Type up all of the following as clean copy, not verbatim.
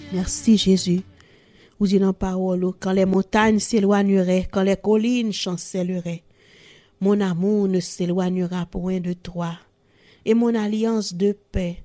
Merci Jésus. Vous dites dans la parole, quand les montagnes s'éloigneraient, quand les collines chancelleraient, mon amour ne s'éloignera point de toi, et mon alliance de paix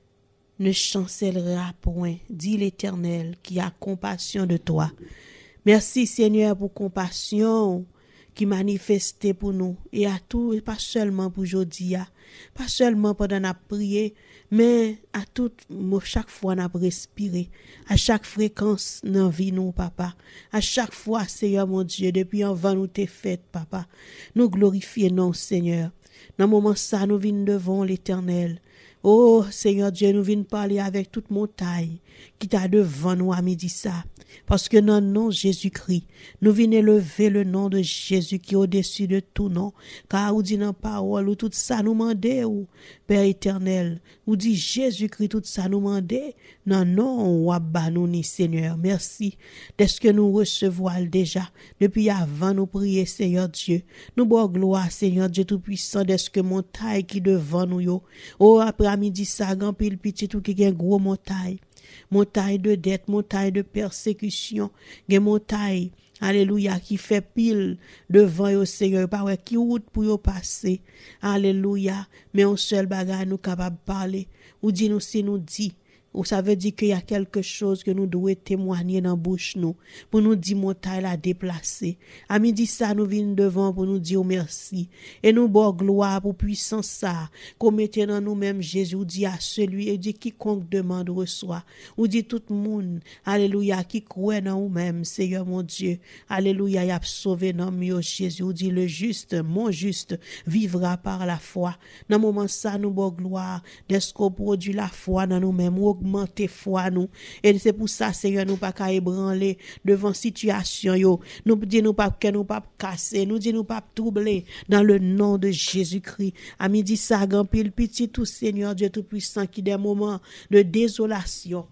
ne chancellera point, dit l'Éternel qui a compassion de toi. Merci Seigneur pour compassion qui manifestait pour nous et à tout, pas seulement pour aujourd'hui, pas seulement pendant la prière, mais à tout, chaque fois n'a respiré, à chaque fréquence dans vie nous papa, à chaque fois Seigneur mon Dieu, depuis avant nous t'es fait papa, nous glorifions non Seigneur. Dans le moment ça nous venons devant l'Éternel. Oh Seigneur Dieu, nous venons parler avec toute montagne qui t'a devant nous à midi ça. Parce que dans le nom de Jésus-Christ, nous venons élever le nom de Jésus qui est au-dessus de tout nom. Car vous dit dans la parole, ou tout ça nous mandait, ou Père éternel, ou dit Jésus-Christ, tout ça nous mandait. Non, non, ou nous ni Seigneur. Merci d'est-ce que nous recevons déjà. Depuis avant nous prier, Seigneur Dieu. Nous bon gloire, Seigneur Dieu Tout-Puissant, d'est-ce que montagne qui devant nous yo. Oh, après midi ça, grand pile petit ou qui gagne gros montagne. Montagne de dette, montagne de persécution, des montagnes, alléluia, qui fait pile devant au Seigneur, pas ouais, qui route pour yo passer, alléluia, mais on seul bagage nous capable parler, ou dit nous si nous dit, ou ça veut dire qu'il y a quelque chose que nous devons témoigner dans la bouche nous, pour nous dire montagne la déplacer. À midi ça nous vient devant pour nous dire merci. Et nous bon gloire pour puissance ça, qu'on mette dans nous-mêmes Jésus, ou dit à celui, et dit quiconque demande reçoit. Ou dit tout le monde, alléluia, qui croit dans nous-mêmes, Seigneur mon Dieu, alléluia, il a sauvé dans nous Jésus, ou dit le juste, mon juste, vivra par la foi. Dans le moment ça, nous bon gloire, d'est-ce qu'on produit la foi dans nous-mêmes, augmenter foi nous et c'est pour ça Seigneur nous pas qu'à ébranler devant situation yo nous dit nous pas casser nous dit nous pas troubler dans le nom de Jésus-Christ à midi ça grand pile petit tout Seigneur Dieu Tout-Puissant qui des moments de désolation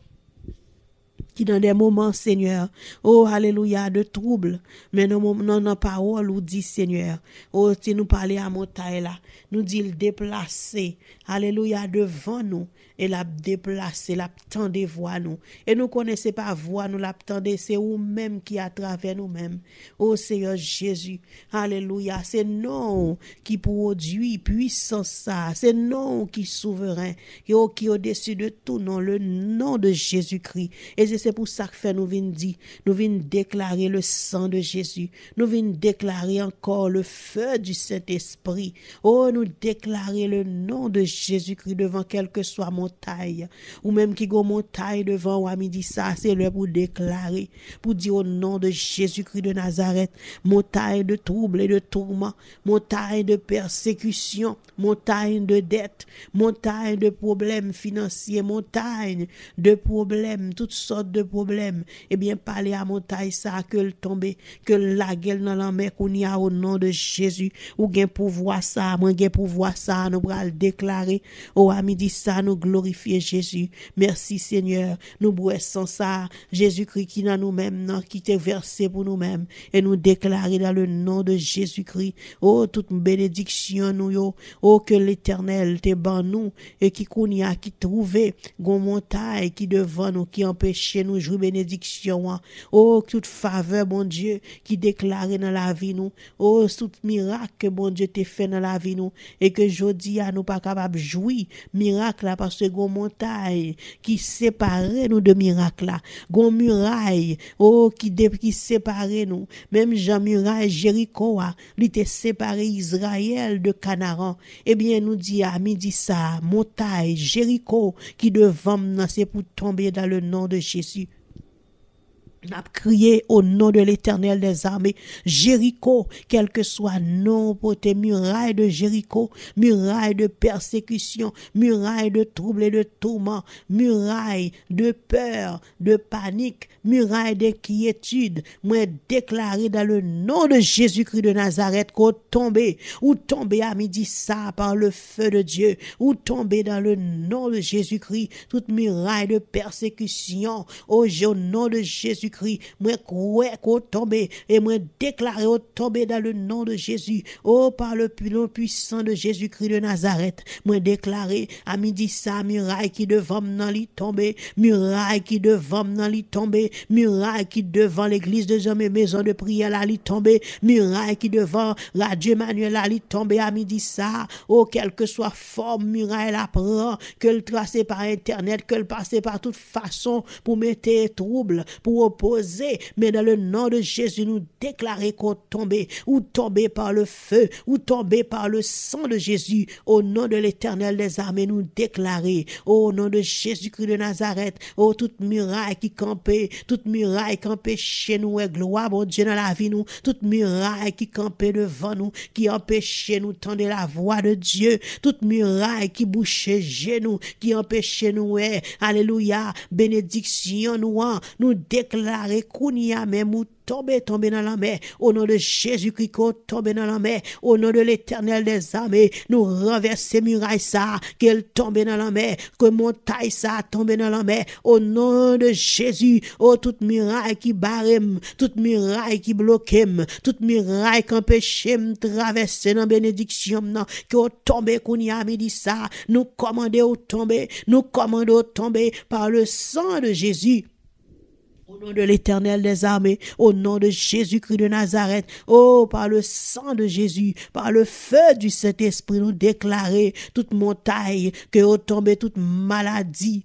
qui dans des moments, Seigneur, oh, alléluia, de trouble, mais non, parole, ou dit, Seigneur, oh, si nous parler à montagne là, nous dit le déplacer, alléluia, devant nous, et la déplacer, la tendre voix nous, et nous connaissons pas voix, nous la tendre, c'est vous-même qui à travers nous-mêmes, oh, Seigneur Jésus, alléluia, c'est non qui produit puissance ça, c'est non qui souverain, et oh, qui au-dessus de tout nom, le nom de Jésus-Christ, et c'est pour ça que fait nous venons dire, nous venons déclarer le sang de Jésus, nous venons déclarer encore le feu du Saint-Esprit. Oh, nous déclarer le nom de Jésus-Christ devant quelle que soit montagne, ou même qui go montagne devant ou à midi ça, c'est le pour déclarer, pour dire au nom de Jésus-Christ de Nazareth, montagne de troubles et de tourments, montagne de persécution, montagne de dette, montagne de problèmes financiers, montagne de problèmes, toutes sortes de problèmes, eh bien, parler à montagne ça, que le tomber, que la gueule dans la mer, qu'on y a au nom de Jésus, ou gain pouvoir ça, moi gain pouvoir ça, nous bras le déclarer, oh, à midi ça, nous glorifier Jésus. Merci Seigneur, nous boissons ça, Jésus-Christ qui dans nous-mêmes, qui t'est versé pour nous-mêmes, et nous déclarer dans le nom de Jésus-Christ, oh, toute bénédiction nous, yo, oh, que l'Éternel te ban nous, et qui kounia, qui trouvé, gon montagne, qui devant nous, qui empêche nous jouer bénédiction. Oh, toute faveur, bon Dieu, qui déclare dans la vie nous. Oh, tout miracle que bon Dieu t'a fait dans la vie nous. Et que jodi à nous pas capable de jouir miracle là parce que gon montagne qui sépare nous de miracle là. Gon muraille, oh, qui sépare nous. Même Jean muraille Jéricho, il t'a séparé Israël de Canaan. Eh bien, nous dit à midi ça, montagne Jéricho qui devant nous, c'est pour tomber dans le nom de Jésus. On a crié au nom de l'Éternel des armées, Jéricho, quel que soit nom pour tes murailles de Jéricho, murailles de persécution, murailles de troubles et de tourments, murailles de peur, de panique, murailles d'inquiétude, moi déclaré dans le nom de Jésus-Christ de Nazareth qu'on tombe, ou tomber à midi ça par le feu de Dieu, ou tomber dans le nom de Jésus-Christ, toute muraille de persécution, au nom de Jésus-Christ, Jésus-Christ, moi crois qu'on tombe et moi déclarer au tomber dans le nom de Jésus. Oh, par le nom puissant de Jésus-Christ de Nazareth, moi déclarer à midi ça, muraille qui devant m'en li tomber, muraille qui devant m'en li tomber, muraille qui devant l'église de hommes et maison de prière là li tomber, muraille qui devant Radio Emmanuel là li tomber à midi ça. Oh, quelle que soit forme muraille là prend, que le tracer par internet, que le passer par toute façon pour mettre trouble, pour opposer, mais dans le nom de Jésus nous déclarer qu'on tombe ou tomber par le feu ou tomber par le sang de Jésus au nom de l'Éternel des armées nous déclarer au nom de Jésus-Christ de Nazareth. Oh, toute muraille qui campait, toute muraille campée chez nous et gloire mon Dieu dans la vie nous, toute muraille qui campait devant nous, qui empêchait nous tendre la voix de Dieu, toute muraille qui bouchait genoux, qui empêchait nous, alléluia, bénédiction nous déclarer qu'on y a même ou tomber dans la mer, au nom de Jésus-Christ, qu'on tombe dans la mer, au nom de l'Éternel des armées, nous renverser muraille ça, qu'elle tombe dans la mer, que montagne ça tombe dans la mer, au nom de Jésus, oh, toute muraille qui barre, toute muraille qui bloque, toute muraille qui empêche de traverser dans bénédiction, qu'on tombe, qu'on y a midi ça, nous commandons au tomber, nous commandons au tomber par le sang de Jésus. Au nom de l'Éternel des armées, au nom de Jésus-Christ de Nazareth, oh, par le sang de Jésus, par le feu du Saint-Esprit, nous déclarer toute montagne, que vous tombez toute maladie,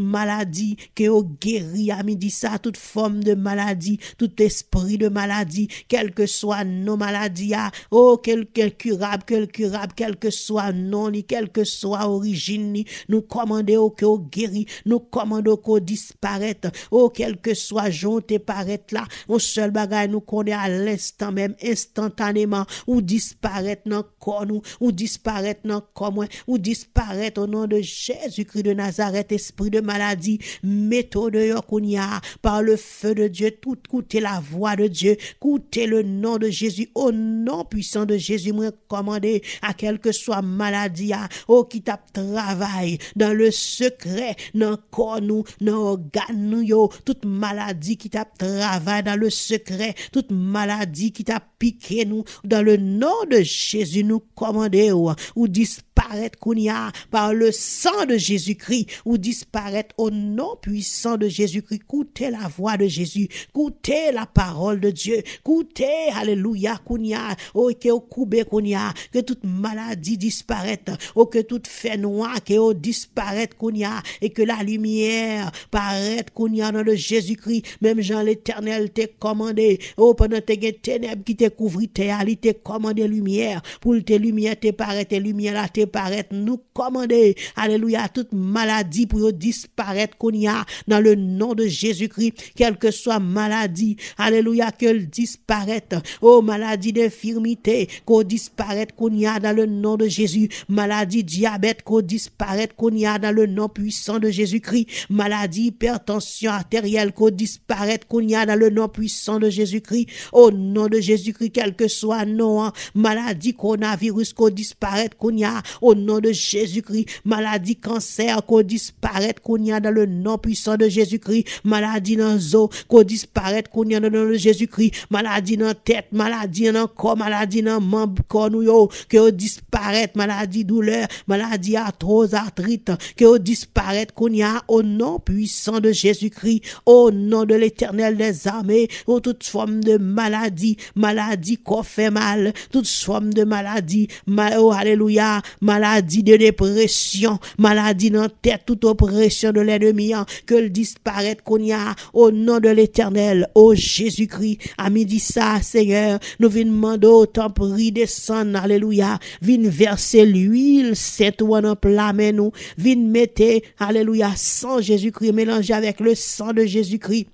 que vous guéri à midi ça, toute forme de maladie, tout esprit de maladie, quelles que soient nos maladies, oh, quel curable, quel que soit non, quelle que soit origine, nous commandons que vous guéri, nous commandons que vous disparaître, oh, quel que soit jonté paraître là, on seul bagage nous connaît à l'instant même, instantanément, ou disparaître dans corps nous, ou disparaître dans corps moi, ou disparaître au nom de Jésus-Christ de Nazareth, esprit de maladie, méthode yokunia, par le feu de Dieu, tout écoutez la voix de Dieu, écoutez le nom de Jésus, au nom puissant de Jésus, moi commandé à quelle que soit maladie, oh, qui tape travail dans le secret, dans corps nous, dans organes nous, yo, toute maladie qui t'a travaillé dans le secret, toute maladie qui t'a piqué nous, dans le nom de Jésus, nous commandons ou disparaître qu'on y a par le sang de Jésus-Christ, ou disparaître au nom puissant de Jésus-Christ. Écoutez la voix de Jésus, écoutez la parole de Dieu, écoutez, alléluia, qu'on y a, oh, que au coubé qu'on y a, que toute maladie disparaisse, oh, que toute fait noir, que au disparaître qu'on y a, et que la lumière paraître qu'on y a dans le Jésus-Christ. Même Jean l'Éternel t'est commandé, oh, pendant tes ténèbres qui t'est couvri, il t'est commandé lumière, pour tes lumières t'est paraître, tes lumières là t'est paraître, nous commander, alléluia, toute maladie pour disparaître qu'on y a dans le nom de Jésus-Christ, quelle que soit maladie, alléluia, qu'elle disparaisse, oh, maladie d'infirmité, qu'on disparaisse qu'on y a dans le nom de Jésus, maladie diabète, qu'on disparaisse qu'on y a dans le nom puissant de Jésus-Christ, maladie hypertension artérielle, qu'on disparaisse qu'on y a dans le nom puissant de Jésus-Christ, au nom de Jésus-Christ, quel que soit nom, maladie coronavirus, qu'on disparaisse qu'on y a, au nom de Jésus-Christ, maladie cancer, qu'on disparaisse qu'on y a dans le nom puissant de Jésus-Christ, maladie dans zo, qu'on disparaisse qu'on y a dans le nom de Jésus-Christ, maladie dans tête, maladie dans corps, maladie dans membre, corps nous yo, que disparaisse, maladie douleur, maladie arthrose, arthrite, que disparaisse qu'on y a au nom puissant de Jésus-Christ, au nom de l'Éternel des armées, ou toute forme de maladie, maladie qu'on fait mal, toute forme de maladie, oh, alléluia, maladie de dépression, maladie dans tête, toute oppression de l'ennemi, que le disparaisse qu'on y a au nom de l'Éternel, oh Jésus-Christ, à midi ça, Seigneur, nous venons demander au temps prix descendre, alléluia, venons verser l'huile, c'est ou en plat, mais nous, venons mettre, alléluia, sang Jésus-Christ mélangé avec le sang de Jésus-Christ.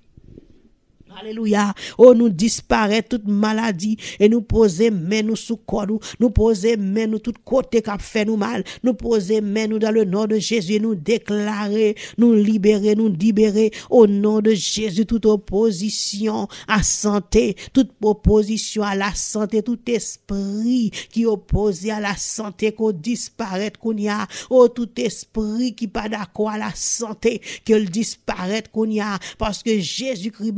Alléluia. Oh, nous disparaît toute maladie et nous poser main nous sous corps nous poser main nous tout côté qui fait nous mal, nous poser main nous dans le nom de Jésus, nous déclarer, nous libérer au nom de Jésus toute opposition à santé, toute opposition à la santé, tout esprit qui oppose à la santé qu'on disparaît qu'on y a, oh, tout esprit qui pas d'accord à la santé qu'il disparaît qu'on y a, parce que Jésus-Christ bah nous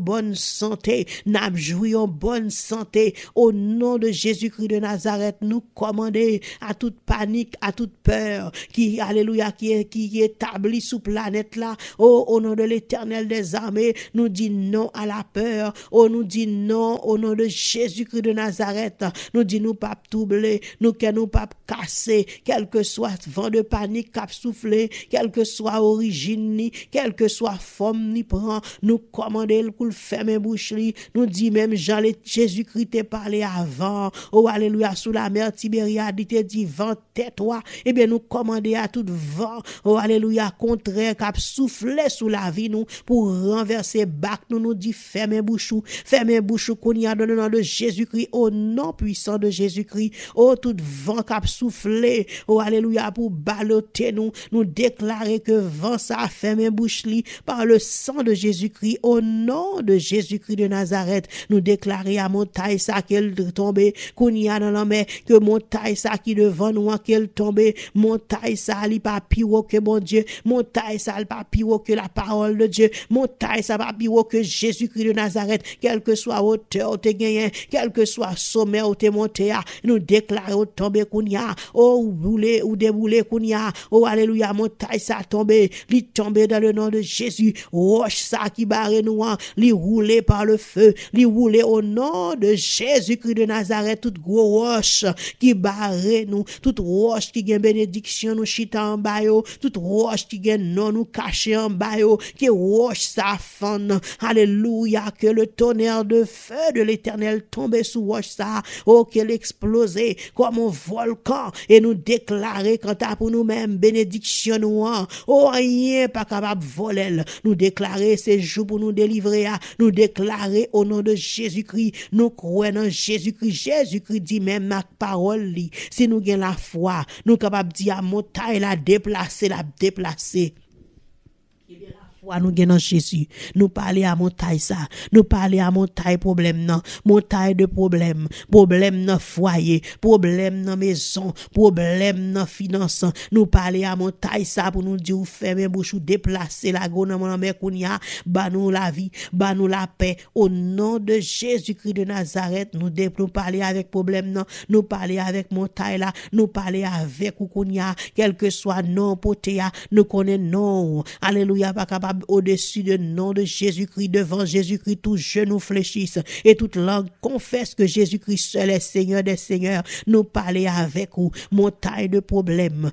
bonne santé, n'a joui en bonne santé. Au nom de Jésus-Christ de Nazareth, nous commander à toute panique, à toute peur qui, alléluia, qui est établie sous planète là. Oh, au nom de l'Éternel des armées, nous dit non à la peur. Oh, nous dit non au nom de Jésus-Christ de Nazareth. Nous dit nous pas troubler, nous pas casser, quel que soit vent de panique cap souffler, quelle que soit origine ni, quelle que soit forme ni prend, nous commander pour le fermer bouche li. Nous dit même Jésus-Christ t'a parlé avant. Oh, alléluia, sous la mer Tibériade, il t'a dit vent tais-toi. Eh bien, nous commander à tout vent, oh, alléluia, contraire cap souffler sous la vie nous pour renverser bac nous dit fermez bouche qu'on y a dans le nom de Jésus-Christ, au nom puissant de Jésus-Christ. Oh, tout vent cap souffler, oh, alléluia, pour balloter nous déclarer que vent ça fermé bouche li par le sang de Jésus-Christ, au nom de Jésus-Christ de Nazareth. Nous déclarer à montagne ça qu'elle tombe, qu'on y a dans la mer, que montagne ça qui devant nous qu'elle tombe, montagne ça li pas pire que mon Dieu, montagne ça li pas pire que la parole de Dieu, montagne ça pas pire que Jésus-Christ de Nazareth, quelle que soit hauteur te gagné, quel que soit sommet où te monté, nous déclarer au tomber qu'on y a, oh, bouler ou débouler qu'on y a, oh, alléluia, montagne ça tomber, li tomber dans le nom de Jésus, roche ça qui barre nous, li rouler par le feu, li rouler au nom de Jésus-Christ de Nazareth, toute gros roche qui barre nous, toute roche qui gagne bénédiction nous chita en bas yo, toute roche qui gagne non nous cacher en bas yo, qui roche ça fan, alléluia, que le tonnerre de feu de l'Éternel tombe sous roche ça, oh, qu'elle explose comme un volcan, et nous déclarer quant à pour nous-mêmes bénédiction nous, oh, rien pas capable voler, nous déclarer ces jours pour nous délivrer, nous déclarer au nom de Jésus-Christ, nous croyons en Jésus-Christ. Jésus-Christ dit même ma parole li, si nous gagnons la foi, nous capable dire à montagne la déplacer. Nous gagnons Jésus, nous parler à montagne ça, nous parler à montagne problème non, montagne de problème non foyer, problème non maison, problème non finance, nous parler à montagne ça pour nous dire fermer bouche ou déplacer la gouvernement mais qu'on y a, ba nous la vie, ba nous la paix au nom de Jésus-Christ de Nazareth. Nous parler avec problème non, nous parler avec montagne là, nous parler avec ou qu'on y a, quel que soit non potéa, nous connaît non, alléluia, pas capable au-dessus du nom de Jésus-Christ, devant Jésus-Christ, tout genou fléchisse et toute langue confesse que Jésus-Christ seul est Seigneur des Seigneurs. Nous parler avec vous, montagne de problème,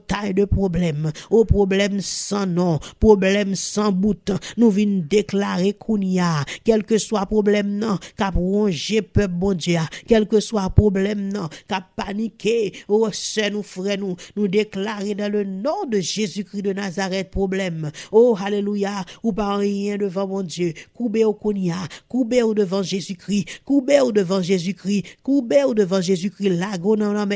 au problème sans nom, problème sans bout. Nous venons déclarer qu'on y a, quel que soit problème non, qu'a rongé peuple bon Dieu, quel que soit problème non, qu'a paniqué, oh, c'est nous frères nous déclarer dans le nom de Jésus-Christ de Nazareth problème. Oh, alléluia, ou pas rien devant mon Dieu, coubé au Kounia, coubé au devant Jésus-Christ, coubé au devant Jésus-Christ, coubé au devant Jésus-Christ, lago dans la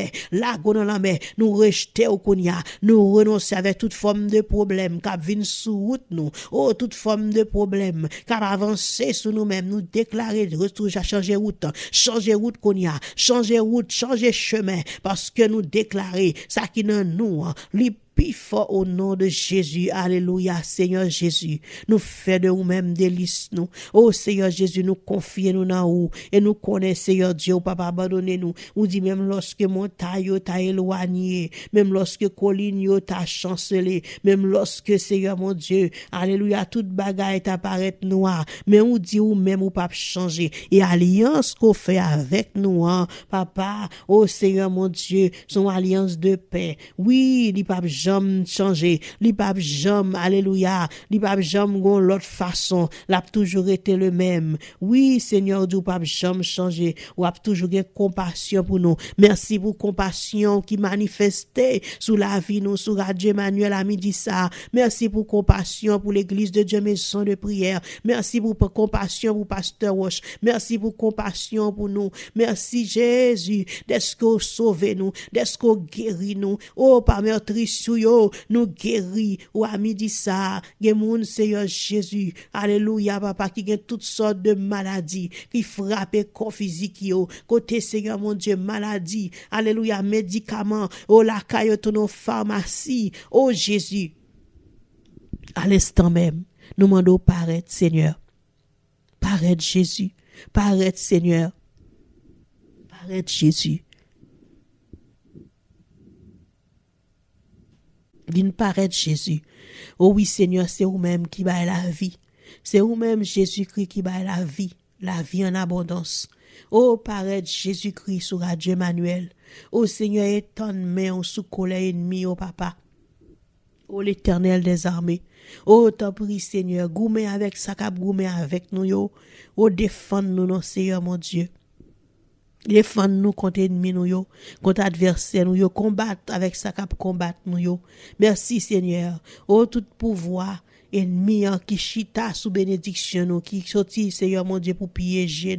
mer, nous rejeter au Kounia, nous renoncer avec toute forme de problème, cap vin sous route nous, oh, toute forme de problème, cap avancer sur nous-mêmes, nous déclarer de retour à changer route Kounia, changer route, changer chemin, parce que nous déclarer, ça qui dans nous, puis fort au nom de Jésus, alléluia, Seigneur Jésus, nous fait de nous-mêmes délices nous, oh Seigneur Jésus, nous confier nous dans vous, et nous connaissons Seigneur Dieu, papa abandonner nous, ou dit même lorsque montagne t'a éloigné, même lorsque colline t'a chancelé, même lorsque Seigneur mon Dieu, alléluia, toute bagaille t'apparaît noire, mais on dit ou même ou pas changer, et alliance qu'on fait avec nous, papa, oh Seigneur mon Dieu, son alliance de paix, oui, il pas jamais changer, li pa jamais, alléluia, li pa jamais gon l'autre façon, l'a toujours été le même. Oui, Seigneur Dieu, pas jamais changer, ou a toujours eu compassion pour nous. Merci pour compassion qui manifestait sous la vie nous, sous Radio Emmanuel à midi ça. Merci pour compassion pour l'église de Dieu maison de prière. Merci pour compassion pour pasteur Roche. Merci pour compassion pour nous. Merci Jésus, d'est-ce que sauvé nous, d'est-ce que guéri nous. Oh, par meurtrice nous guéris ou à midi ça gen moun Seigneur Jésus, alléluia papa, qui gen toutes sortes de maladies qui frappent corps physique yo côté Seigneur mon Dieu, maladie, alléluia, médicaments, oh la caille ton pharmacie, oh Jésus, à l'instant même nous mandons paraître Seigneur, Paraître Jésus. Paraître Seigneur. Paraître Jésus. Viens paraître Jésus. Oh oui Seigneur, c'est vous-même qui baille la vie. C'est vous-même Jésus-Christ qui baille la vie en abondance. Oh paraître Jésus-Christ sur Radio Emmanuel. Oh Seigneur, étends main sous colère ennemi, oh papa. Oh l'Éternel des armées. Oh t'en prie Seigneur, goumé avec ça cap goumé avec nous yo. Oh défends-nous non Seigneur mon Dieu. Défends-nous contre ennemi nous yo, contre adversaire nous yo, combattre avec ça cap combattre nous yo. Merci Seigneur. Oh tout pouvoir ennemi qui chita sous bénédiction nous, qui sorti Seigneur mon Dieu pour piéger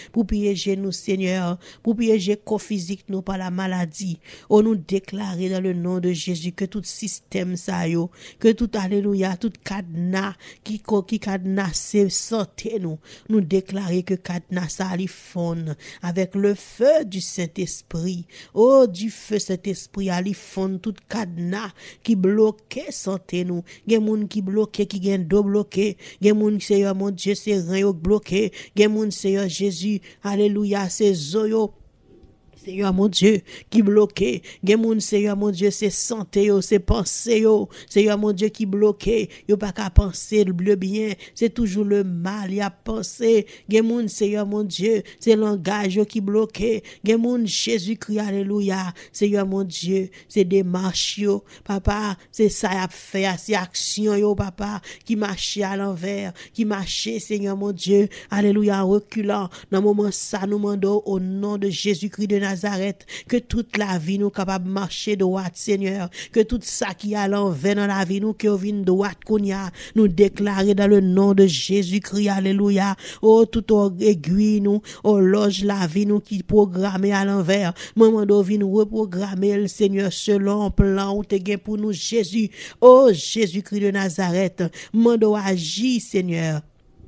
nous Seigneur, pour piéger corps physique nous par la maladie. Oh nous déclarer dans le nom de Jésus que tout système ça yo, que tout alléluia, tout cadenas qui cadenasse santé nous déclarer que cadenas ça li fond avec le feu du Saint-Esprit. Oh du feu Saint-Esprit ali fond tout cadenas qui bloquait santé nous. Gen moun qui bloqué qui gen dos bloqué, gen moun Seigneur mon Dieu c'est rein yo bloqué, gen moun Seigneur Jésus alléluia c'est zoyo Seigneur mon Dieu, qui bloqué. Gen moun Seigneur mon Dieu, c'est santé yo, c'est pensée yo. Seigneur mon Dieu qui bloqué. Yo pas qu'à penser le bien, c'est toujours le mal y a pensé. Gen moun Seigneur mon Dieu, c'est langage yo qui bloqué. Gen moun Jésus-Christ alléluia. Seigneur mon Dieu, c'est démarche yo. Papa, c'est ça y a fait, c'est action yo papa qui marchait à l'envers, qui marchait Seigneur mon Dieu. Alléluia, en reculant. Dans moment ça nous mandons au nom de Jésus-Christ de Nazareth, que toute la vie nous capable de marcher droite, Seigneur, que tout ça qui a l'envers dans la vie nous, qui vient droite, nous déclarer dans le nom de Jésus-Christ, alléluia. Oh, tout aiguille nous, horloge la vie nous qui programmé à l'envers, maman d'o vient reprogrammer le Seigneur selon plan ou te gen pour nous, Jésus. Oh, Jésus-Christ de Nazareth, mando agis, Seigneur.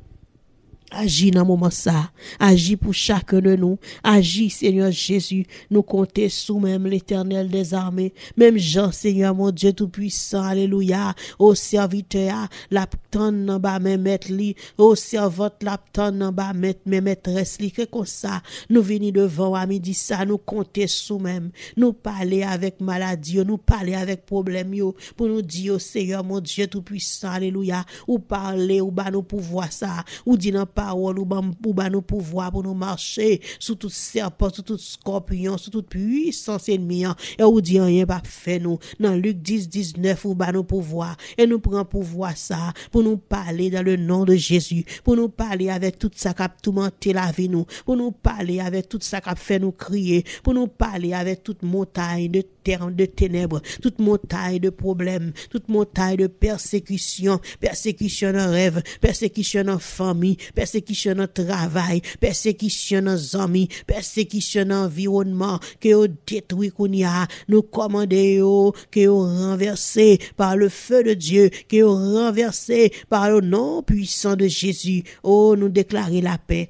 Agis dans moment ça, agis pour chacun de nous, agis Seigneur Jésus, nous comptons sous même l'Éternel des armées, même Jean Seigneur mon Dieu tout-puissant, alléluia, au serviteur, la tante en bas même mettre li, au servante la tante en bas mettre maîtresse li, que comme ça, nous venons devant à midi ça, nous comptons sous même, nous parler avec maladie, nous parler avec problème yo, pour nous dire Seigneur mon Dieu tout-puissant, alléluia, ou parler, ou ba nous pouvoir ça, ou dire parole ou ba nous pouvoir pour nous marcher sous tout serpent, sous tout scorpion, sous toute puissance ennemi et ou dit rien pas fait nous dans Luc 10:19 ou ba nous pouvoir et nous prend pouvoir ça pour nous parler dans le nom de Jésus, pour nous parler avec tout ça qui a tourmenté la vie nous, pour nous parler avec tout ça qui a fait nous crier, pour nous parler avec toute montagne de terre de ténèbres, toute montagne de problèmes, toute montagne de persécution en rêve, persécution en famille, persécution en travail, persécution en amis, persécution en environnement, que yo détruit kounya, nous commander yo, que yo renversé par le feu de Dieu, que yo renversé par le nom puissant de Jésus. Oh, nous déclarer la paix.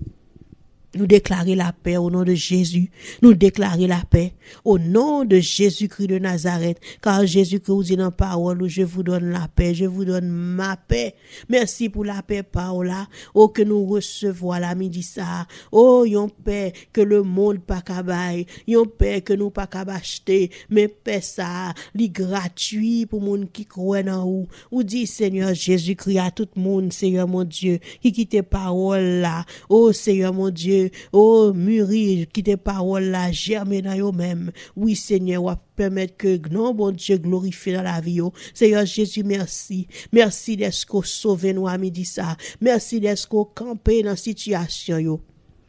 Nous déclarer la paix au nom de Jésus. Nous déclarer la paix au nom de Jésus-Christ de Nazareth. Car Jésus-Christ vous dit dans la parole, je vous donne la paix, je vous donne ma paix. Merci pour la paix, Paola. Oh, que nous recevons à la midi ça. Oh, yon paix que le monde pas kabay. Yon paix que nous pas kabacheter. Mais paix ça, li gratuit pour monde qui croit en vous. Ou dit Seigneur Jésus-Christ à tout le monde, Seigneur mon Dieu, qui quitte parole là. Oh, Seigneur mon Dieu, oh, mûrir, qui tes paroles là, germer dans eux-mêmes. Oui, Seigneur, ou permettre que, non, bon Dieu, glorifie dans la vie. Seigneur Jésus, merci. Merci d'être qu'on sauve nous à midi ça. Merci d'être qu'on campe dans la situation, yo.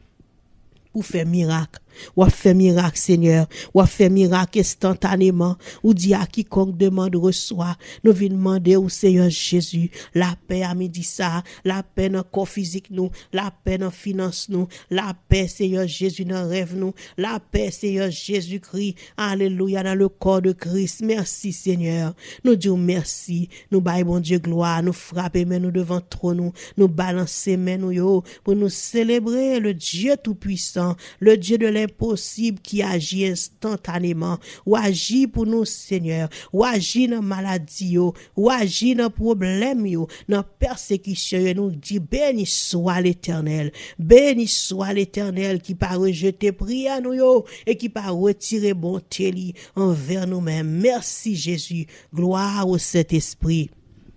Ou faire miracle, ou faire miracle Seigneur, ou faire miracle instantanément, ou dit à quiconque demande reçoit. Nous venons demander au Seigneur Jésus la paix à midi ça, la paix dans corps physique nous, la paix dans finance nous, la paix Seigneur Jésus dans rêve nous, la paix Seigneur Jésus-Christ, alléluia dans le corps de Christ. Merci Seigneur, nous disons merci, nous baillons bon Dieu gloire, nous frapper mais nous devant trône nous balancer mais nous yo pour nous célébrer le Dieu tout puissant, le Dieu de l'impossible qui agit instantanément. Ou agit pour nous, Seigneur. Ou agit dans maladie, ou agit dans problème, dans persécution. Et nous dit, béni soit l'Éternel. Béni soit l'Éternel qui pas rejeter prière nous et qui pas retirer bonté envers nous-mêmes. Merci Jésus. Gloire au Saint-Esprit.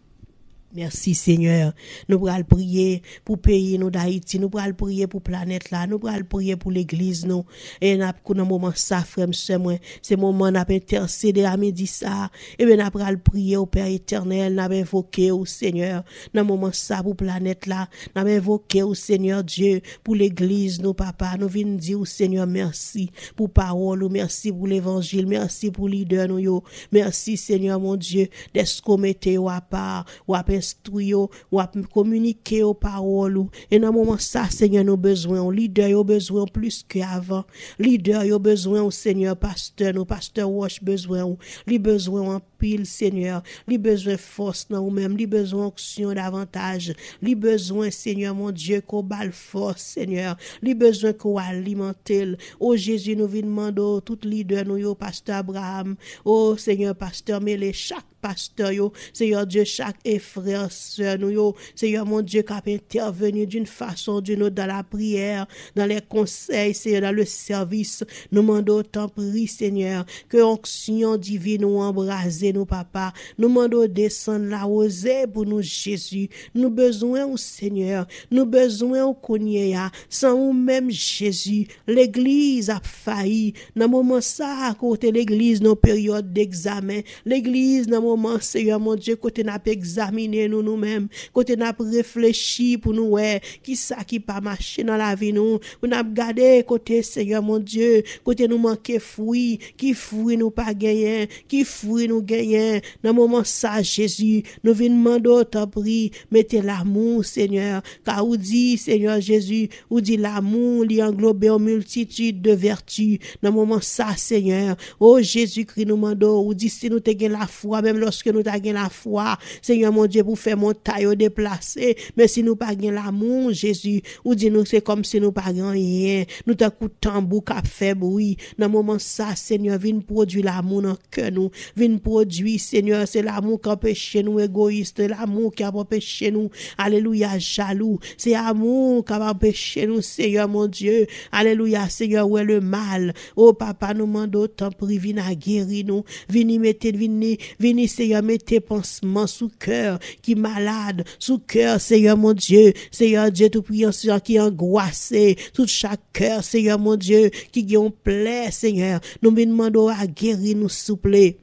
Merci Seigneur. Nous allons prier pour pays nous d'Haïti, nous allons prier pour planète là, nous allons prier pour l'église nous. Et n'a dans moment ça frère moi, c'est moment n'a intercéder à midi ça. Et bien n'a allons prier au Père éternel, n'a invoquer au Seigneur dans moment ça pour planète là, n'a invoquer au Seigneur Dieu pour l'église nous papa, nous venons dire au Seigneur merci pour parole, merci pour l'évangile, merci pour leader nous yo. Merci Seigneur mon Dieu, d'être qu'on mettez à part ou à instruire ou à communiquer aux paroles. Et dans moment ça, Seigneur, nous besoin, leader, nous besoin plus qu'avant. Leader, nous besoin au Seigneur, pasteur, nos pasteurs Wash besoin, les besoin en pile, Seigneur, les besoin force dans nous-mêmes, les besoin onction davantage, les besoin, Seigneur, mon Dieu, qu'on balle force, Seigneur, les besoin qu'on alimente. Oh Jésus, nous venons demander tout leader, nous, pasteur Abraham, oh Seigneur, pasteur Mélé, chaque pasteur, Seigneur Dieu, chaque frère, sœur, nous, Seigneur mon Dieu, qui a intervenu d'une façon ou d'une autre dans la prière, dans les conseils, Seigneur, dans le service. Nous demandons autant prix, Seigneur, que onction divine nous embrase, nous, papa. Nous demandons descendre la rosée pour nous, Jésus. Nous besoin au Seigneur. Nous besoin au Kounia. Sans nous-même, Jésus, l'église a failli. Dans le moment ça, à côté l'église, nos périodes d'examen, l'église, dans le moment, Seigneur, mon Dieu, côté n'a pas examiné nous-mêmes, côté n'a pas réfléchi pour nous, qui ça qui pas marché dans la vie, nous, pour n'a regardé côté, Seigneur, mon Dieu, côté nous manquer fruit, qui fruit nous pas gagné, qui fruit nous gagné, dans le moment ça, Jésus, nous venons demander ta prix, mettez l'amour, Seigneur, car vous dit, Seigneur Jésus, vous dit l'amour, il englobe en multitude de vertus, dans le moment ça, Seigneur, oh Jésus-Christ, nous demandons, vous dit, si nous t'avons la foi, même lorsque nous t'avons la foi, Seigneur mon Dieu, pour faire montagne déplacer, mais si nous pas l'amour, Jésus, ou dit nous c'est comme si nous pas rien, nous t'écoutons tambour qui fait bruit, dans le moment ça, Seigneur, viens produire l'amour dans cœur nous, viens produire, Seigneur, c'est l'amour qui empêche nous égoïstes, c'est l'amour qui empêche nous, alléluia, jaloux, c'est l'amour qui empêche nous, Seigneur mon Dieu, alléluia, Seigneur, où est le mal, oh papa, nous demandons tant prix, viens à guérir nous, viens mettre, viens, Seigneur, mettez pansement sous cœur, qui malade, sous cœur, Seigneur mon Dieu, Seigneur Dieu, tout priant, Seigneur, qui angoissé, tout chaque cœur, Seigneur mon Dieu, qui ont plaît, Seigneur, nous demandons à guérir, nous souple.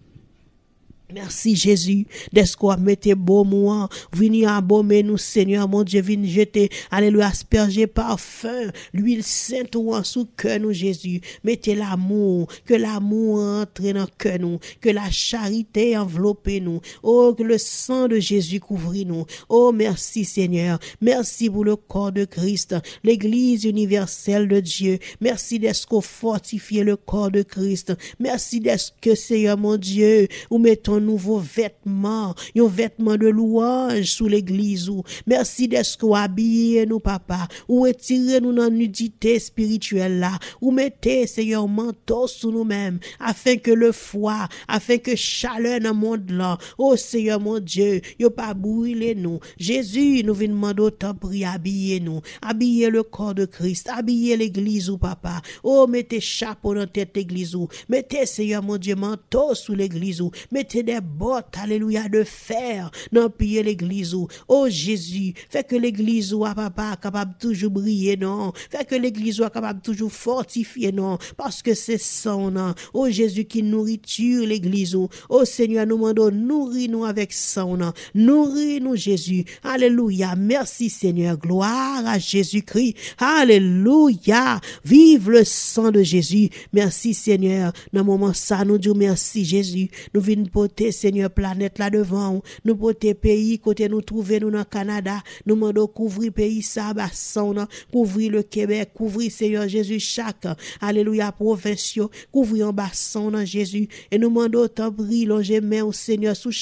Merci Jésus, d'est-ce qu'on mette beau moi, venez embaumer nous Seigneur mon Dieu, venez jeter, alléluia, asperger parfum, l'huile sainte ou en sous cœur nous Jésus, mettez l'amour, que l'amour entre dans cœur nous, que la charité enveloppe nous, oh que le sang de Jésus couvre nous, oh merci Seigneur, merci pour le corps de Christ, l'église universelle de Dieu, merci d'est-ce qu'on fortifie le corps de Christ, merci d'est-ce que Seigneur mon Dieu, ou mettons nouveau vêtement, un vêtement de louange sous l'église. Merci d'être qu'on habillé nous, papa, ou retirez nous dans nudité spirituelle là, ou mettez, Seigneur, manteau sous nous-mêmes, afin que le foie, afin que chaleur dans le monde là, oh Seigneur mon Dieu, yo pas brûler nous. Jésus, nous venons demander autant prier, habiller le corps de Christ, habiller l'église ou papa, oh mettez chapeau dans tête l'église ou, mettez, Seigneur mon Dieu, manteau sous l'église ou, mettez des bottes, alléluia, de fer dans piller l'église ou, oh Jésus, fait que l'église ou papa capable toujours briller, non, fait que l'église soit capable toujours fortifier, non, parce que c'est son nom, oh Jésus qui nourriture l'église ou, oh Seigneur, nous demandons, nourris-nous avec son nom, nourris-nous Jésus, alléluia, merci Seigneur, gloire à Jésus-Christ, alléluia, vive le sang de Jésus, merci Seigneur, dans le moment ça, nous disons merci Jésus, nous venons porter Seigneur planète là devant, nous porter pays, côté nous trouver nous dans Canada, nous demandons couvrir pays ça, basson, couvrir le Québec, couvrir Seigneur Jésus chaque, alléluia, provinciaux, couvrir en basson dans Jésus, et nous demandons autant briller, longer main au Seigneur sous chaque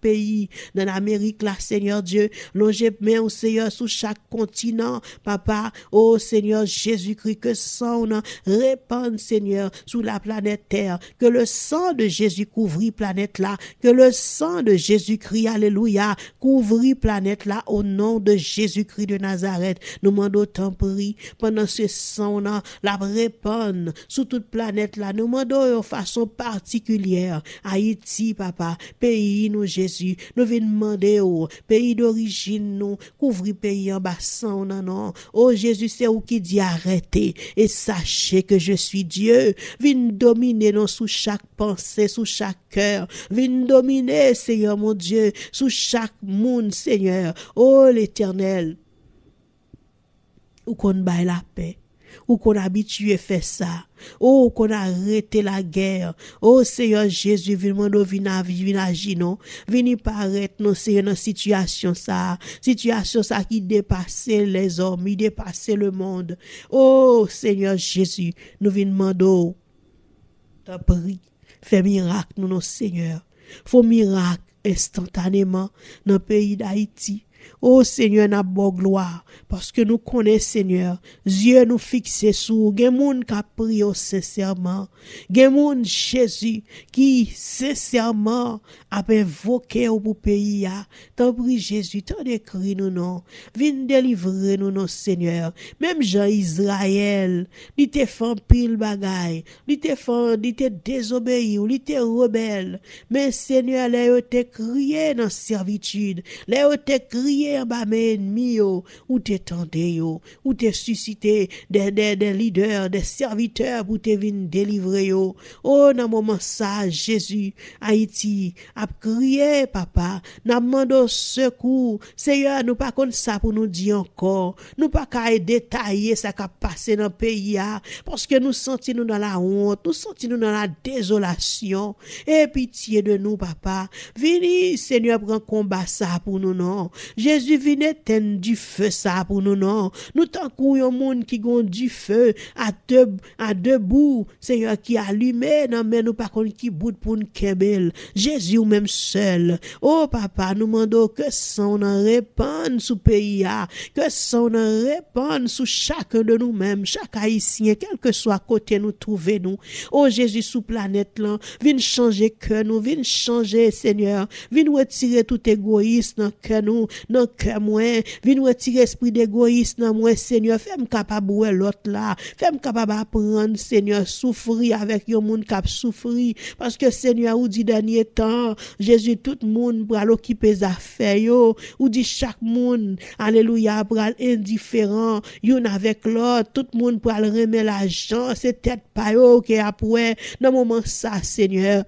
pays, dans l'Amérique, là, Seigneur Dieu, longez main au Seigneur sous chaque continent, papa, oh Seigneur Jésus-Christ, que sang répande, Seigneur, sous la planète Terre, que le sang de Jésus couvrit planète là, que le sang de Jésus-Christ, alléluia, couvrit planète là, au nom de Jésus-Christ de Nazareth. Nous demandons tant prix, pendant ce sang là, la répande sous toute planète là, nous demandons de façon particulière, Haïti, papa, pays nous Jésus, nous venons demander au pays d'origine nous, couvrir pays en bas sang non. Oh Jésus, c'est où qui dit arrêtez et sachez que je suis Dieu. Viens dominer non sous chaque pensée, sous chaque cœur. Viens dominer, Seigneur mon Dieu, sous chaque monde, Seigneur. Oh l'Éternel, où qu'on baille la paix, où qu'on habitué faire ça. Oh, qu'on a arrêté la guerre. Oh, Seigneur Jésus, viens agir, non. Viens paraître, non, Seigneur, dans situation ça qui dépasse les hommes, qui dépasse le monde. Oh, Seigneur Jésus, nous venons demander, t'as pris, fais miracle, nous, non, Seigneur. Faut miracle instantanément dans le pays d'Haïti. Oh Seigneur, n'a bon gloire, parce que nous connaissons Seigneur, Dieu nous fixe sur, gen moun qui prie sincèrement, gen moun Jésus qui sincèrement a invoqué au pays a, t'en prie Jésus, t'en décrit nous non, viens délivrer nous non Seigneur, même Jean Israël, li te fait pile bagay, li te désobéi, li te rebelle, mais Seigneur, là te crié dans servitude, là te crié en bas mes ennemis ou t'étendé ou t'es suscité des leaders, des serviteurs pour te venir délivrer oh dans moment ça Jésus Haïti a crié papa n'a demandé secours Seigneur nous pas comme ça pour nous dire encore nous pas qu'à détailler ça qui a passé dans le pays parce que nous sentons nous dans la honte nous sentons nous dans la désolation et pitié de nous papa venez Seigneur prendre combat ça pour nous non Jésus vient éteindre du feu ça pour nous non. Nous tant qu'on monde qui gon du feu à deux bouts, Seigneur qui allumé non mais nous pas qu'on qui bout pour nous kebel. Jésus ou même seul. Oh papa, nous demandons que son en répande sous pays que son en répande sous chacun de nous-mêmes, chaque haïtien quel que soit côté nous trouver nous. Oh Jésus sous planète là, viens changer cœur nous, viens changer Seigneur, viens retirer tout égoïsme dans cœur nous, dans cœur moi, viens retirer esprit d'égoïsme dans moi Seigneur, fais-moi capable ouais l'autre là, fais-moi capable apprendre Seigneur souffrir avec yon monde qui souffrir parce que Seigneur ou dit dernier temps, Jésus tout monde pour occuper les affaires yo, ou dit chaque monde alléluia pour indifférent yon avec l'autre, tout monde pour remettre l'argent, c'est tête pa yo qui après dans moment ça Seigneur.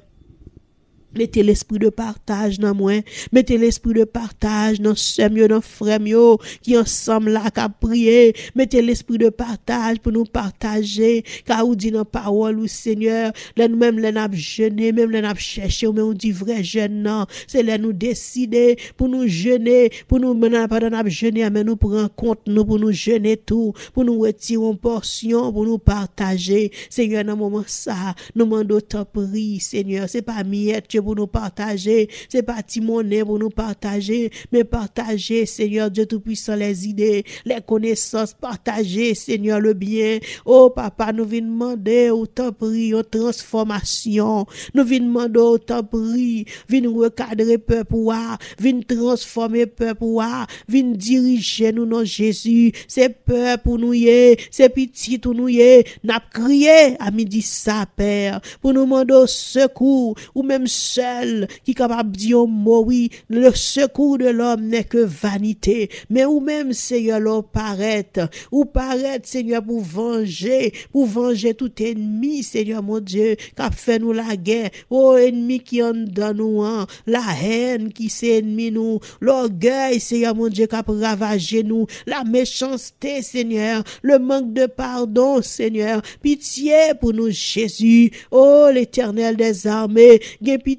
Mettez l'esprit de partage dans moi, mettez l'esprit de partage dans sœurs dans frères qui ensemble là qu'a prier, mettez l'esprit de partage pour nous partager car ou dit dans parole ou Seigneur, là nous même là n'a jeûner, même là n'a chercher ou même on dit vrai jeûne non, c'est là nous décider pour nous jeûner, pour nous maintenant pas n'a jeûner mais nous prendre compte nous pour nous jeûner tout, pour nous retirer une portion pour nous partager. Seigneur dans moment ça, nous demandons tant prix Seigneur, c'est pas miette pour nous partager, c'est pas Timonet pour nous partager, mais partager, Seigneur Dieu Tout-Puissant, les idées, les connaissances, partager, Seigneur, le bien. Oh, papa, nous venons demander, autant prix, une transformation. Nous venons demander, autant prix, venons recadrer peuple, venons transformer peuple, venons diriger nous, non, Jésus. C'est peur pour nous, c'est petit pour nous, n'a crié à midi ça, Père, pour nous demander secours, ou même seul qui est capable de dire mot oui, le secours de l'homme n'est que vanité, mais ou même Seigneur l'on paraît Seigneur pour venger tout ennemi Seigneur mon Dieu qui a fait nous la guerre, oh ennemi qui en dans nous la haine qui c'est ennemi nous, l'orgueil Seigneur mon Dieu qui a ravagé nous, la méchanceté Seigneur, le manque de pardon Seigneur, pitié pour nous Jésus, oh l'Éternel des armées, pitié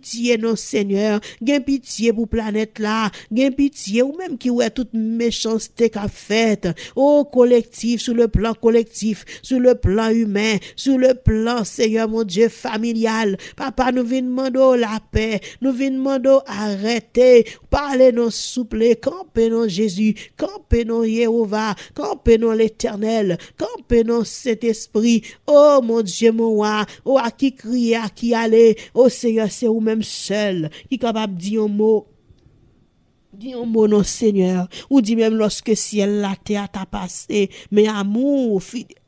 pitié non Seigneur, gen pitié pour planète là, gen pitié ou même qui ouais toute méchanceté qu'a faite, oh collectif, sur le plan collectif, sur le plan humain, sur le plan Seigneur mon Dieu familial. Papa, nous venons demander la paix, nous venons demander arrêter, parler non souple, camper non Jésus, camper non Jéhovah, camper non l'Éternel, camper non Saint-Esprit. Oh mon Dieu mon roi, oh à qui crier, à qui aller, oh Seigneur, c'est vous même seul qui est capable de dire un mot. Dis un mot non Seigneur, ou dis même lorsque ciel la terre t'a passé, mais amour,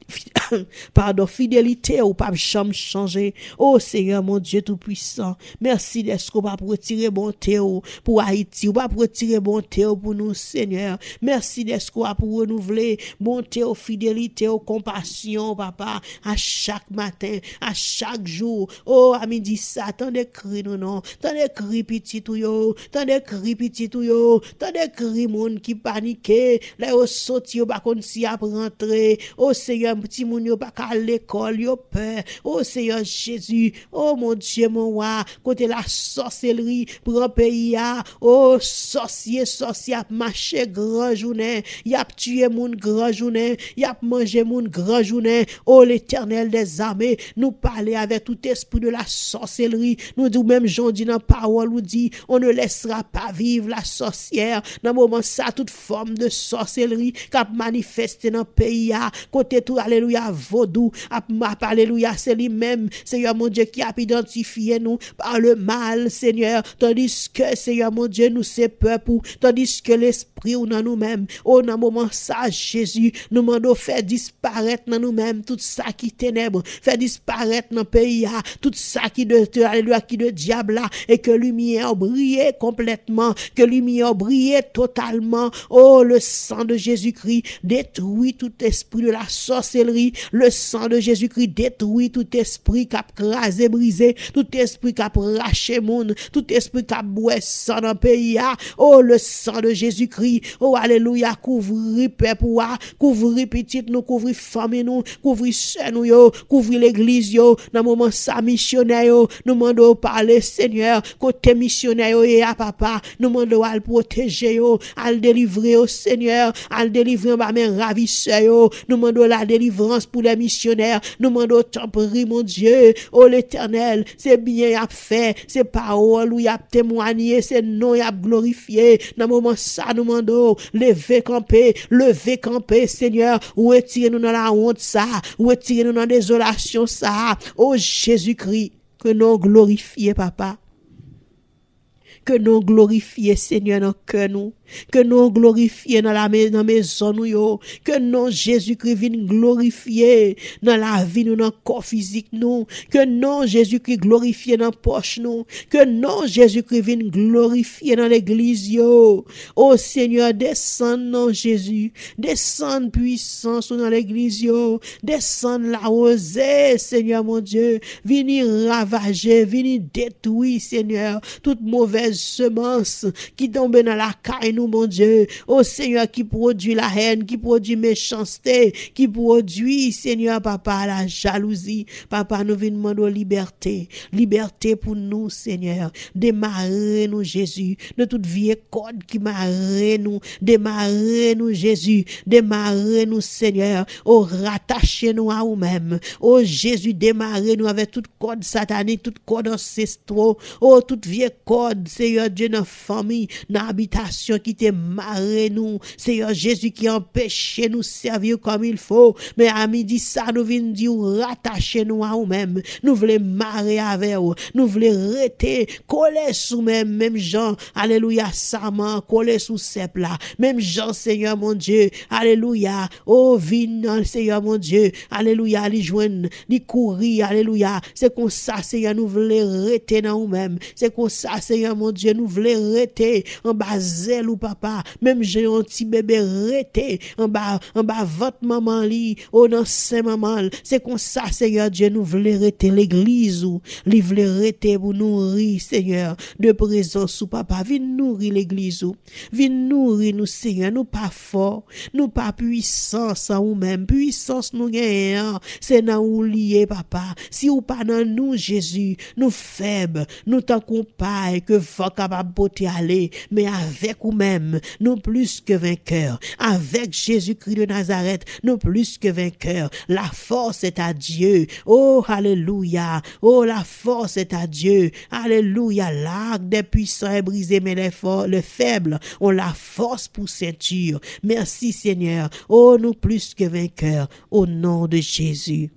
pardon, fidélité ou pas jamais changer. Oh Seigneur mon Dieu tout-puissant, merci d'être pas pour retirer bonté pour Haïti, ou pas pour retirer bonté pour nous Seigneur. Merci d'être pour renouveler bonté, fidélité, compassion papa à chaque matin, à chaque jour. Oh à midi ça, tant de cris nous non, tant de cris petit tout yo, tant de cris petit tout yo, tant de cris monde qui paniqué, là au sorti pas kon si a rentrer. Oh Seigneur petit moun yo pas à l'école yo peur. Oh Seigneur Jésus, oh mon Dieu mon roi, côté la sorcellerie pour un pays a, oh sorcier a marché grand journée, y a tué moun grand journée, y a mangé moun grand journée. Oh l'Éternel des armées, nous parler avec tout esprit de la sorcellerie, nous dit même Jean dit dans parole nous dit on ne laissera pas vivre la sorcière. Dans moment ça toute forme de sorcellerie qui a manifesté dans le pays a, côté tout alléluia vaudou, alléluia, c'est lui-même, Seigneur mon Dieu, qui a identifié nous par le mal, Seigneur, tandis que, Seigneur mon Dieu, nous c'est peur pour, tandis que l'esprit ou dans nous-mêmes, oh, dans moment ça, Jésus, nous demandons faire disparaître dans nous-mêmes tout ça qui ténèbres, faire disparaître dans le pays, tout ça qui de, alléluia, qui de diable là, et que lumière brille complètement, que lumière brille totalement, oh, le sang de Jésus-Christ détruit tout esprit de la sorcellerie. Le sang de Jésus-Christ détruit tout esprit qui a crasé, brisé, tout esprit qui a raché monde, tout esprit qui a boué sang dans le pays. Oh, le sang de Jésus-Christ, oh, alléluia, couvrir peuple, couvrir petit nous, couvrir famille nous, couvrir sœur nous, couvrir l'église, dans moment ça, missionnaire, nous demandons parler, Seigneur, côté missionnaire, et à papa, nous demandons à le protéger, à le délivrer, Seigneur, à le délivrer, par mes ravisseurs, nous demandons la délivrance pour les missionnaires, nous demandons temporaire, mon Dieu, oh l'Éternel, c'est bien y a fait, c'est parole où y a témoigné, c'est non y a glorifié, dans moment ça, nous demandons, lever camper, Seigneur, retirez-nous dans la honte ça, retirez-nous dans la désolation ça, oh Jésus-Christ, que nous glorifions, papa. Que nous glorifions, Seigneur, dans cœur nous. Que nous glorifions dans la maison nous, que nous Jésus-Christ vienne glorifier dans la vie nous, dans le corps physique nous, que nous Jésus-Christ glorifier dans la poche nous, que nous Jésus-Christ vienne glorifier dans l'église yo. Oh Seigneur, descend non Jésus, descend puissance dans l'église yo, descend la rosée, Seigneur mon Dieu, viens ravager, viens détruire, Seigneur, toute mauvaise semence qui tombe dans la caille nous, mon Dieu, oh Seigneur, qui produit la haine, qui produit méchanceté, qui produit, Seigneur, papa, la jalousie. Papa, nous venons demander liberté, liberté pour nous, Seigneur. Démarrer nous, Jésus, de toute vieille corde qui marre nous, démarrer nous, Jésus, démarrer nous, Seigneur, oh, rattacher nous à nous-mêmes, oh Jésus, démarrer nous avec toute corde satanique, toute corde ancestrale, oh, toute vieille corde, Seigneur Dieu, dans la famille, dans l'habitation, qui te marre nous, Seigneur Jésus qui empêche nous servir comme il faut, mais à midi ça nous vient dire rattacher nous à nous-mêmes, nous voulons marrer avec vous, nous voulons rester coller sous même gens, alléluia, saman, coller sous ces plats, même gens, Seigneur mon Dieu, alléluia, oh vin, Seigneur mon Dieu, alléluia, les joindre, les courir, alléluia, c'est comme ça, Seigneur, nous voulons rester dans nous-mêmes, c'est comme ça, Seigneur mon Dieu, nous voulons rester en bas zèle ou nous, papa. Même j'ai un petit bébé rete en bas votre maman li, oh non, c'est maman. C'est comme ça, Seigneur Dieu, nous voulons rete l'église ou, nous voulons rete pour nourrir, Seigneur, de présence ou papa. Viens nourrir l'église ou, viens nourrir nous, Seigneur, nous pas forts, nous pas puissance en nous-mêmes, puissance nous gagnons, c'est dans nous lié, papa. Si ou pas dans nous, Jésus, nous faibles, nous t'en compagne que va capable porter aller, mais avec nous-mêmes, nous plus que vainqueurs. Avec Jésus-Christ de Nazareth, nous plus que vainqueurs. La force est à Dieu. Oh, alléluia. Oh, la force est à Dieu. Alléluia. L'arc des puissants est brisé, mais les faibles ont la force pour ceinture. Merci, Seigneur. Oh, nous plus que vainqueurs. Au nom de Jésus.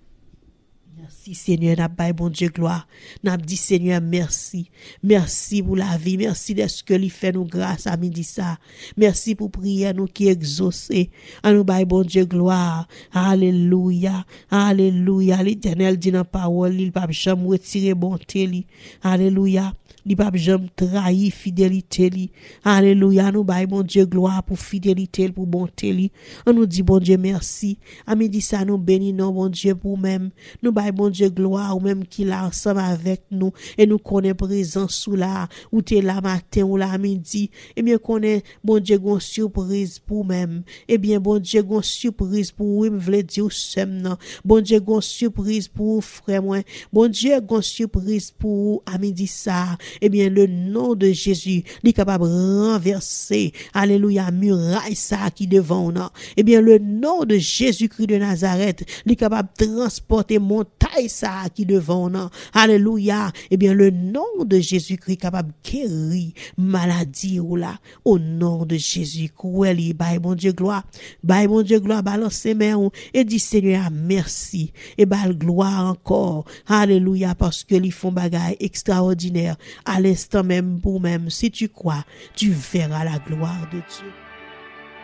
Merci Seigneur, n'a pas bon Dieu gloire. N'a dit Seigneur merci. Merci pour la vie, merci de ce que lui fait nous grâce à midi ça. Merci pour prier nous qui exaucé. À nous bail bon Dieu gloire. Alléluia. Alléluia. L'Éternel dit dans parole, il pas jamais retirer bonté li. Alléluia. Il pas jamais trahir fidélité li. Alléluia. Nous bail bon Dieu gloire pour fidélité, pour bonté li. On nous dit bon Dieu merci. À midi ça nous bénit non bon Dieu pour même. Nous bail bon Dieu gloire ou même qui là ensemble avec nous et nous connaît présence sous là ou t'es là matin ou là midi et bien connaît bon Dieu gon surprise pour même et bien bon Dieu gon surprise pour oui me vle dire sem non bon Dieu gon surprise pour frère moi bon Dieu gon surprise pour à midi ça et bien le nom de Jésus il capable renverser alléluia muraille ça qui devant nous et bien le nom de Jésus-Christ de Nazareth il capable transporter montagne ça qui devant nous alléluia et bien le nom de Jésus-Christ capable guérir maladie ou là au nom de Jésus cruel bye bon Dieu gloire balance mains et dit Seigneur merci et bal gloire encore alléluia parce que ils font bagaille extraordinaire à l'instant même pour même si tu crois tu verras la gloire de Dieu.